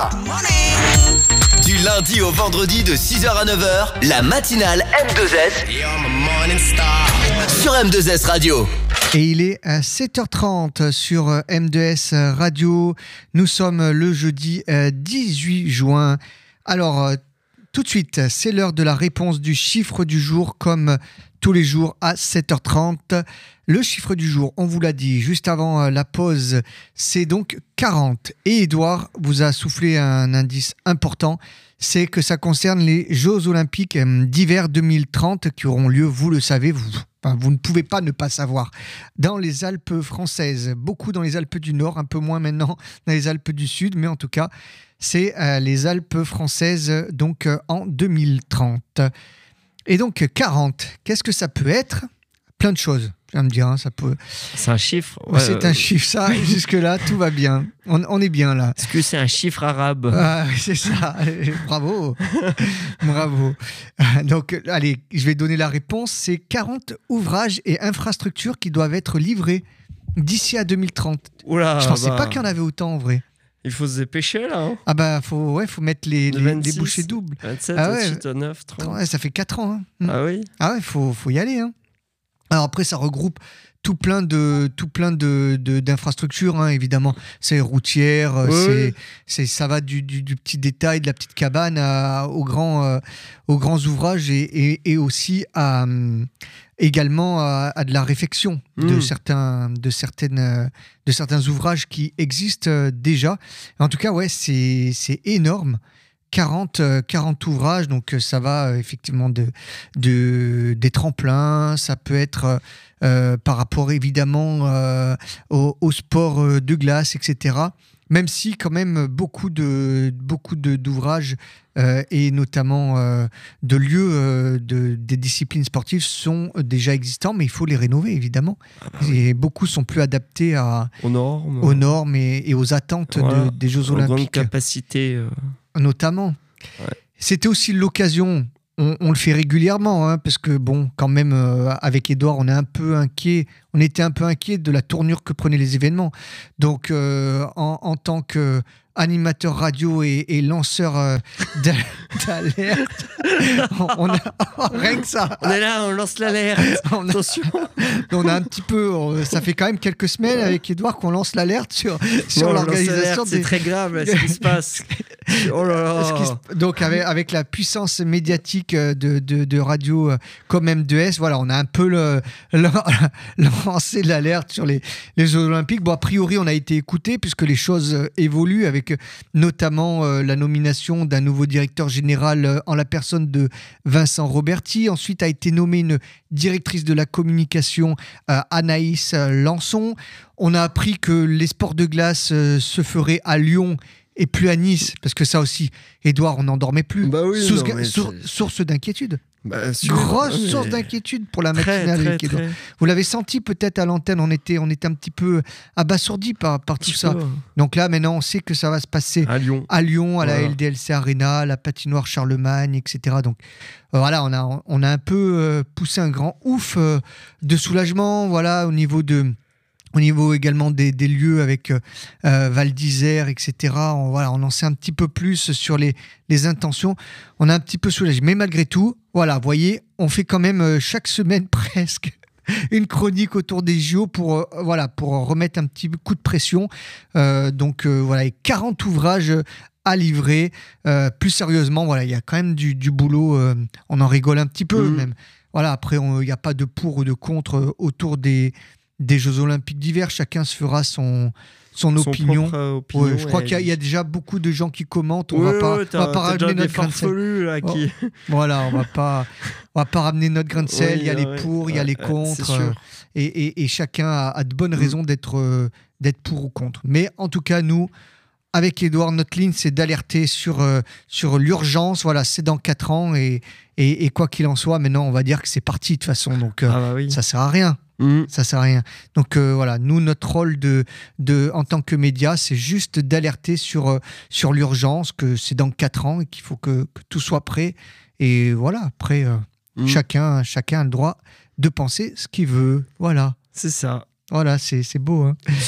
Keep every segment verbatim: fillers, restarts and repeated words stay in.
Star. Du lundi au vendredi de six heures à neuf heures, la matinale M deux S sur M deux S Radio. Et il est à sept heures trente sur M deux S Radio. Nous sommes le jeudi dix-huit juin. Alors, tout de suite, c'est l'heure de la réponse du chiffre du jour, comme tous les jours à sept heures trente. Le chiffre du jour, on vous l'a dit juste avant la pause, c'est donc quarante. Et Edouard vous a soufflé un indice important, c'est que ça concerne les Jeux Olympiques d'hiver deux mille trente qui auront lieu, vous le savez, vous, enfin, vous ne pouvez pas ne pas savoir, dans les Alpes françaises, beaucoup dans les Alpes du Nord, un peu moins maintenant dans les Alpes du Sud, mais en tout cas, c'est euh, les Alpes françaises donc euh, en deux mille trente. Et donc quarante, qu'est-ce que ça peut être ? Plein de choses, je viens de me dire, hein, ça peut... C'est un chiffre ouais, C'est euh... un chiffre, ça, jusque-là, tout va bien. On, on est bien là. Est-ce que c'est un chiffre arabe ? Ah, c'est ça, bravo. Bravo. Donc, allez, je vais donner la réponse. C'est quarante ouvrages et infrastructures qui doivent être livrés d'ici à deux mille trente. Oula, je pensais bah... pas qu'il y en avait autant en vrai. Il faut se dépêcher là. Hein. Ah bah faut ouais faut mettre les, les, vingt-six, les bouchées doubles. vingt-sept, ah ouais, vingt-huit, vingt-neuf, trente. Ouais, ça fait quatre ans. Hein. Ah oui. Ah ouais, faut faut y aller. Hein. Alors après ça regroupe tout plein de tout plein de, de d'infrastructures hein, évidemment. C'est routière, oui. c'est c'est ça va du, du, du petit détail de la petite cabane à, aux grands euh, aux grands ouvrages et, et, et aussi à également à, à de la réfection mmh. de certains de certaines de certains ouvrages qui existent déjà. En tout cas, ouais, c'est c'est énorme. quarante, quarante ouvrages, donc ça va effectivement de, de des tremplins, ça peut être euh, par rapport évidemment euh, au, au sport de glace, et cetera. Même si quand même beaucoup de beaucoup de, d'ouvrages euh, et notamment euh, de lieux euh, de, des disciplines sportives sont déjà existants, mais il faut les rénover évidemment. Ah bah oui. Et beaucoup sont plus adaptés à, aux normes, aux normes et, et aux attentes voilà, de, des Jeux aux Olympiques. Grande capacité, euh... notamment. Ouais. C'était aussi l'occasion. On, on le fait régulièrement, hein, parce que bon, quand même, euh, avec Edouard, on est un peu inquiet. On était un peu inquiet de la tournure que prenaient les événements. Donc, euh, en, en tant que animateur radio et, et lanceur euh, d'alerte, on, on a oh, rien que ça. On est là, on lance l'alerte. on a, Attention. On a un petit peu, on, ça fait quand même quelques semaines avec Edouard qu'on lance l'alerte sur sur non, l'organisation. Des... C'est très grave là, ce qui se passe. Oh là là. Donc avec, avec la puissance médiatique de, de, de radio comme M deux S, voilà, on a un peu le, le, lancé l'alerte sur les, les Jeux Olympiques. Bon, a priori, on a été écouté puisque les choses évoluent avec notamment euh, la nomination d'un nouveau directeur général euh, en la personne de Vincent Roberti. Ensuite a été nommée une directrice de la communication, euh, Anaïs Lançon. On a appris que les sports de glace euh, se feraient à Lyon et plus à Nice, parce que ça aussi, Edouard, on n'en dormait plus. Bah oui, source, non, sour, source d'inquiétude. Bah, sûr, Grosse mais... source d'inquiétude pour la très, matinale très, avec Edouard. très. Vous l'avez senti peut-être à l'antenne, on était, on était un petit peu abasourdis par, par tout ça. Peu. Donc là, maintenant, on sait que ça va se passer à Lyon, à, Lyon, à voilà. la L D L C Arena, à la patinoire Charlemagne, et cetera. Donc euh, voilà, on a, on a un peu euh, poussé un grand ouf euh, de soulagement, voilà, au niveau de... Au niveau également des, des lieux avec euh, Val d'Isère, et cetera. On, voilà, on en sait un petit peu plus sur les, les intentions. On a un petit peu soulagé. Mais malgré tout, voilà, vous voyez, on fait quand même euh, chaque semaine presque une chronique autour des J O pour, euh, voilà, pour remettre un petit coup de pression. Euh, donc euh, voilà, et quarante ouvrages à livrer. Euh, plus sérieusement, voilà, il y a quand même du, du boulot. Euh, on en rigole un petit peu mmh. même. Voilà, après, il n'y a pas de pour ou de contre autour des... des Jeux Olympiques d'hiver, chacun se fera son, son, son opinion. opinion ouais, je crois et... qu'il y a, il y a déjà beaucoup de gens qui commentent. On ouais, va pas, ouais, on va pas ramener notre grain de sel. Là, qui... oh, voilà, on va pas, on va pas ramener notre grain de sel. Oui, il y a ouais, les pour, il y a ouais, les contre, euh, et, et, et chacun a, a de bonnes mmh. raisons d'être, euh, d'être pour ou contre. Mais en tout cas, nous, avec Edouard, notre ligne, c'est d'alerter sur, euh, sur l'urgence. Voilà, c'est dans quatre ans et, et, et quoi qu'il en soit, maintenant, on va dire que c'est parti de toute façon. Donc, euh, ah bah oui. ça sert à rien. Mmh. Ça sert à rien. Donc euh, voilà, nous, notre rôle de, de, en tant que média, c'est juste d'alerter sur, euh, sur l'urgence, que c'est dans quatre ans et qu'il faut que, que tout soit prêt. Et voilà, après, euh, mmh. chacun, chacun a le droit de penser ce qu'il veut. Voilà. C'est ça. Voilà, c'est, c'est beau. Hein. C'est beau.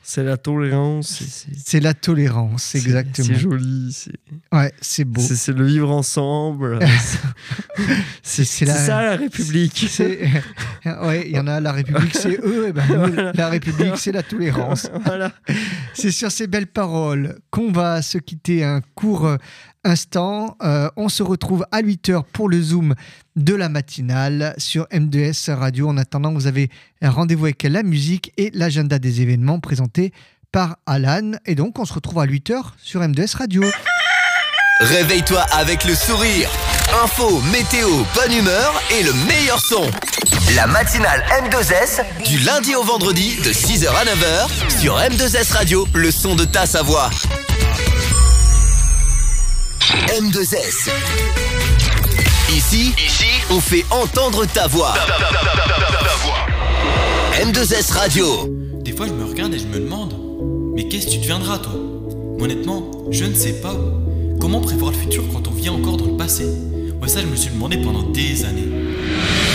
C'est la tolérance. C'est, c'est, C'est la tolérance, c'est- exactement. C'est joli. C'est, Ouais, c'est beau. c'est, c'est le vivre ensemble. C'est c'est, c'est c'est la- ça la République. C'est- Ouais, il y en a, la République, c'est eux. Et ben, nous, Voilà. la République, c'est la tolérance. Voilà. C'est sur ces belles paroles qu'on va se quitter un court euh, instant. Euh, on se retrouve à huit heures pour le Zoom de la matinale sur M deux S Radio. En attendant, vous avez un rendez-vous avec la musique et l'agenda des événements présenté par Alan. Et donc, on se retrouve à huit heures sur M deux S Radio. Réveille-toi avec le sourire. Info, météo, bonne humeur et le meilleur son. La matinale M deux S, du lundi au vendredi de six heures à neuf heures sur M deux S Radio, le son de ta Savoie. M deux S. Ici, ici, on fait entendre ta voix. M deux S Radio. Des fois, je me regarde et je me demande, mais qu'est-ce que tu deviendras, toi? Honnêtement, je ne sais pas. Comment prévoir le futur quand on vit encore dans le passé? Ouais, ça, je me suis demandé pendant des années.